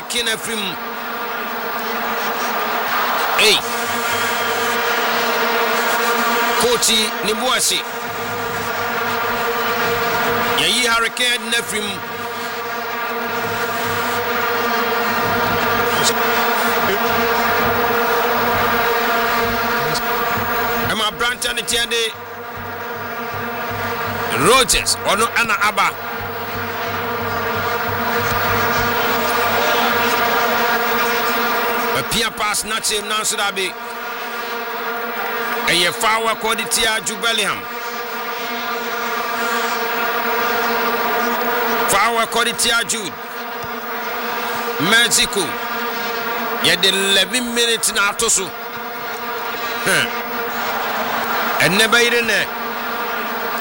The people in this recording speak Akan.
Hurricane Efrim. Hey. Kochi Nibuasi. Yayi Hurricane Efrim. Emma Branton Tiade Rogers ono ana aba a pia pass na chim na so dabe eye fawa quality a Jubellingham fawa quality a Jude Mexico ye de 11 minutes na atoso and never in there.